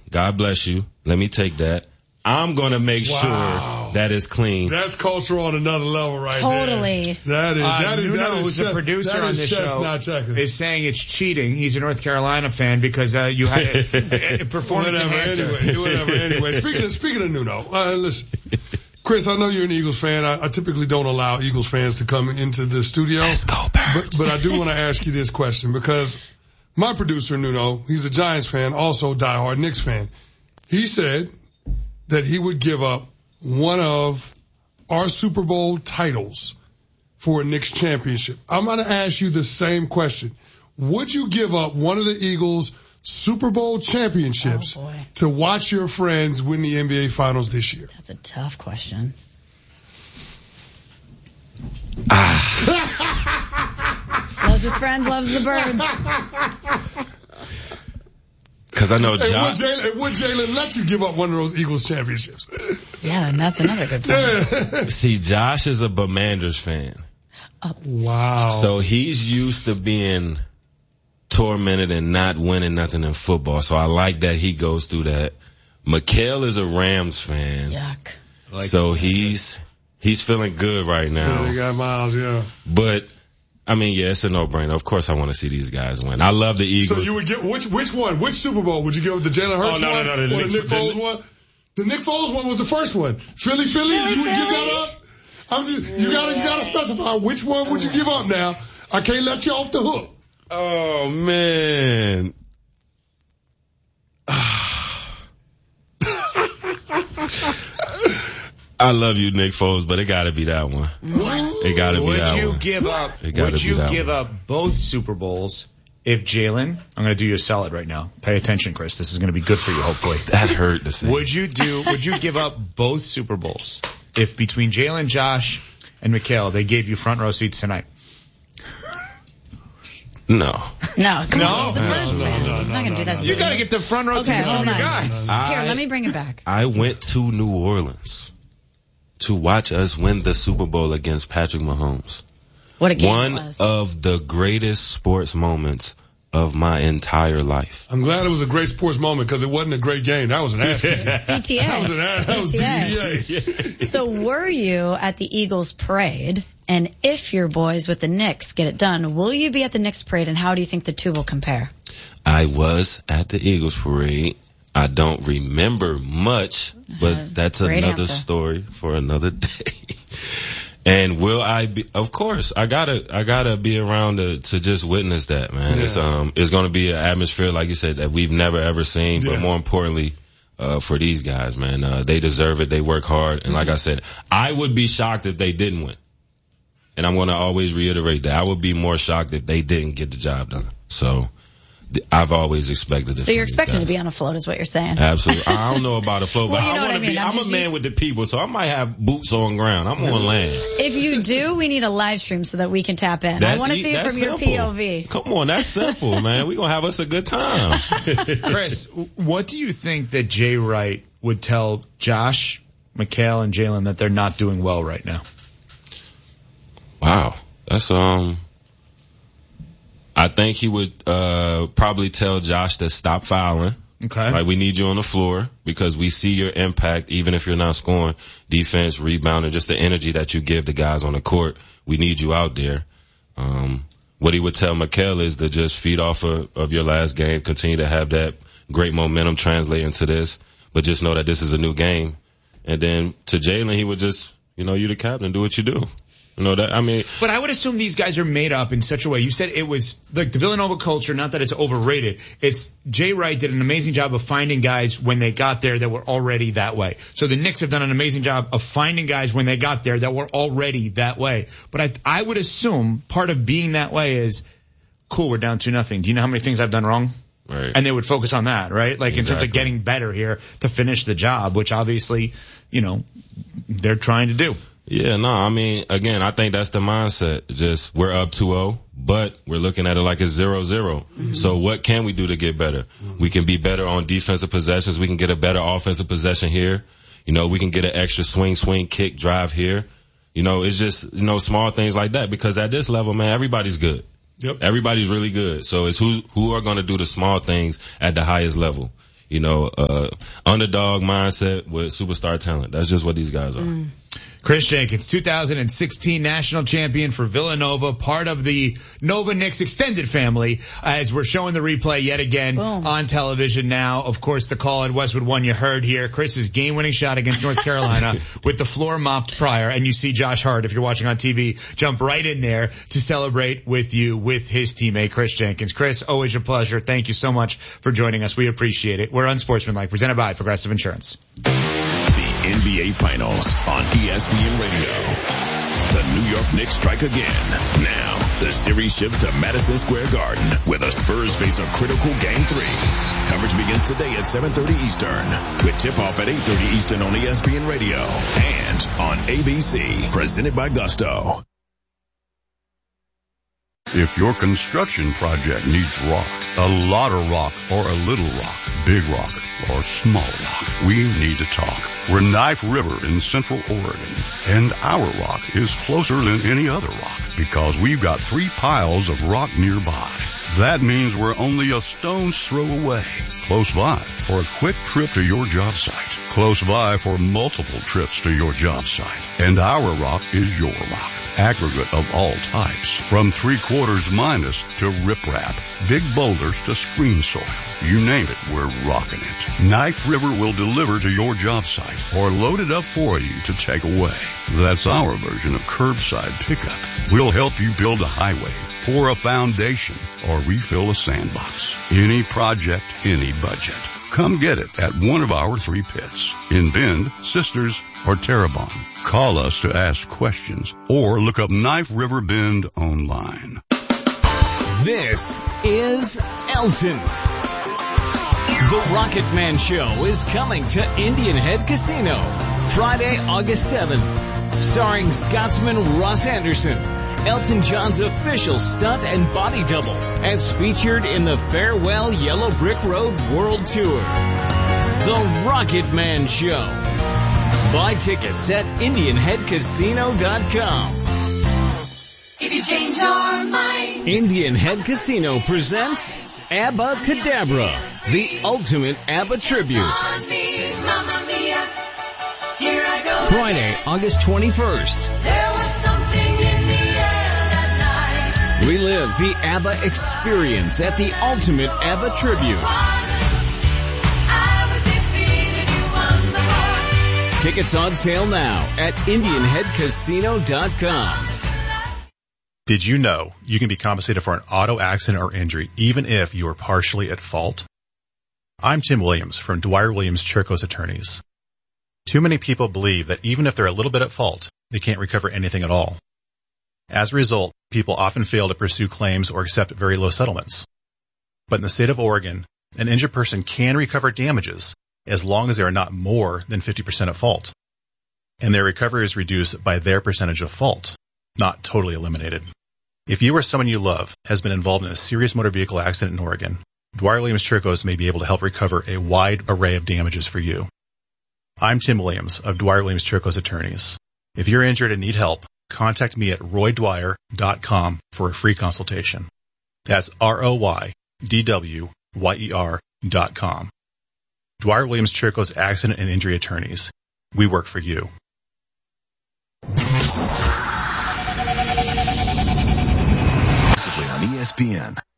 God bless you. Let me take that. I'm going to make sure that it's clean. That's culture on another level right totally. there. That is who's the producer on this show, is saying it's cheating. He's a North Carolina fan because you had a performance enhancer. Anyway. Speaking of Nuno, listen. Chris, I know you're an Eagles fan. I typically don't allow Eagles fans to come into the studio. Let's go, Birds. But I do want to ask you this question because my producer, Nuno, he's a Giants fan, also a diehard Knicks fan. He said that he would give up one of our Super Bowl titles for a Knicks championship. I'm going to ask you the same question. Would you give up one of the Eagles' Super Bowl championships to watch your friends win the NBA Finals this year? That's a tough question. Loves his friends, loves the Birds. Because I know Josh. Would Jalen let you give up one of those Eagles championships? Yeah, and that's another good point. See, Josh is a Commanders fan. Oh. Wow. So he's used to being tormented and not winning nothing in football. So I like that he goes through that. Mikhail is a Rams fan. Yuck. So he's feeling good right now. Yeah, they got Miles, yeah. But I mean, yeah, it's a no-brainer. Of course I want to see these guys win. I love the Eagles. So you would get, which one? Which Super Bowl? Would you give the Jalen Hurts one? No, or the Nick Foles one? The Nick Foles one was the first one. Philly, you would give that up? You gotta specify which one would you give up now. I can't let you off the hook. Oh, man. I love you, Nick Foles, but it gotta be that one. It gotta be that one. Would you give up both Super Bowls if Jalen, I'm gonna do you a solid right now. Pay attention, Chris. This is gonna be good for you, hopefully. That hurt to say. Would you give up both Super Bowls if between Jalen, Josh, and Mikhail, they gave you front row seats tonight? No. Come on. He's a Birds fan. He's not going to do that. You got to get the front row seats on your guys. Here, let me bring it back. I went to New Orleans to watch us win the Super Bowl against Patrick Mahomes. What a game it was. One of the greatest sports moments of my entire life. I'm glad it was a great sports moment because it wasn't a great game. That was an ass kick. PTA. That was PTA. So were you at the Eagles parade? And if your boys with the Knicks get it done, will you be at the Knicks parade? And how do you think the two will compare? I was at the Eagles parade. I don't remember much, but that's another story for another day. And will I be, of course, I gotta be around to just witness that, man. Yeah. It's gonna be an atmosphere, like you said, that we've never ever seen, but more importantly, for these guys, man, they deserve it. They work hard. And like I said, I would be shocked if they didn't win. And I'm gonna always reiterate that. I would be more shocked if they didn't get the job done. So, I've always expected this. So you're expecting to be on a float is what you're saying. Absolutely. I don't know about a float, but well, I want to be, I'm a man with the people, so I might have boots on ground. I'm on land. If you do, we need a live stream so that we can tap in. I want to see it from your POV. Come on, that's simple, man. We're going to have us a good time. Chris, what do you think that Jay Wright would tell Josh, Mikhail, and Jalen that they're not doing well right now? Wow. That's, I think he would probably tell Josh to stop fouling. Okay. Like, we need you on the floor because we see your impact, even if you're not scoring, defense, rebounding, just the energy that you give the guys on the court. We need you out there. What he would tell Mikhail is to just feed off of your last game, continue to have that great momentum translate into this, but just know that this is a new game. And then to Jalen, he would just, you're the captain, do what you do. But I would assume these guys are made up in such a way. You said it was like the Villanova culture, not that it's overrated. It's Jay Wright did an amazing job of finding guys when they got there that were already that way. So the Knicks have done an amazing job of finding guys when they got there that were already that way. But I would assume part of being that way is, cool, we're down 2-0. Do you know how many things I've done wrong? Right. And they would focus on that, right? Like in terms of getting better here to finish the job, which obviously, they're trying to do. Yeah, no, again, I think that's the mindset. Just, we're up 2-0, but we're looking at it like it's 0-0. Mm-hmm. So what can we do to get better? Mm-hmm. We can be better on defensive possessions. We can get a better offensive possession here. We can get an extra swing, kick, drive here. It's just, small things like that, because at this level, man, everybody's good. Yep. Everybody's really good. So it's who are going to do the small things at the highest level. underdog mindset with superstar talent. That's just what these guys are. Chris Jenkins, 2016 national champion for Villanova, part of the Nova Knicks extended family, as we're showing the replay yet again on television now. Of course, the call at Westwood One you heard here. Chris's game-winning shot against North Carolina with the floor mopped prior, and you see Josh Hart, if you're watching on TV, jump right in there to celebrate with you with his teammate, Chris Jenkins. Chris, always a pleasure. Thank you so much for joining us. We appreciate it. We're Unsportsmanlike, presented by Progressive Insurance. The NBA Finals on ESPN Radio. The New York Knicks strike again. Now, the series shifts to Madison Square Garden, where the Spurs face a critical Game 3. Coverage begins today at 7:30 Eastern, with tip-off at 8:30 Eastern on ESPN Radio and on ABC, presented by Gusto. If your construction project needs rock, a lot of rock or a little rock, big rock or small rock, we need to talk. We're Knife River in Central Oregon, and our rock is closer than any other rock because we've got 3 piles of rock nearby. That means we're only a stone's throw away. Close by for a quick trip to your job site. Close by for multiple trips to your job site. And our rock is your rock. Aggregate of all types, from 3/4 minus to riprap, big boulders to screen soil. You name it, we're rocking it. Knife River will deliver to your job site or load it up for you to take away. That's our version of curbside pickup. We'll help you build a highway, pour a foundation, or refill a sandbox. Any project, any budget. Come get it at one of our 3 pits in Bend, Sisters, or Terrebonne. Call us to ask questions or look up Knife River Bend online. This is Elton. The Rocket Man Show is coming to Indian Head Casino Friday, August 7th, starring Scotsman Ross Anderson, Elton John's official stunt and body double, as featured in the Farewell Yellow Brick Road World Tour. The Rocket Man Show. Buy tickets at IndianHeadCasino.com. If you change your mind. Indian Head Casino presents Abba Cadabra, the ultimate ABBA tribute. Mamma mia, here I go. Friday, August 21st. There was something in the air that night. Relive the ABBA experience at the ultimate ABBA tribute. I was defeated, you won the war. Tickets on sale now at IndianHeadCasino.com. Did you know you can be compensated for an auto accident or injury even if you are partially at fault? I'm Tim Williams from Dwyer Williams Chircos Attorneys. Too many people believe that even if they're a little bit at fault, they can't recover anything at all. As a result, people often fail to pursue claims or accept very low settlements. But in the state of Oregon, an injured person can recover damages as long as they are not more than 50% at fault. And their recovery is reduced by their percentage of fault, not totally eliminated. If you or someone you love has been involved in a serious motor vehicle accident in Oregon, Dwyer Williams Chircos may be able to help recover a wide array of damages for you. I'm Tim Williams of Dwyer Williams Chircos Attorneys. If you're injured and need help, contact me at roydwyer.com for a free consultation. That's ROYDWYER.com. Dwyer Williams Chircos Accident and Injury Attorneys. We work for you. On ESPN.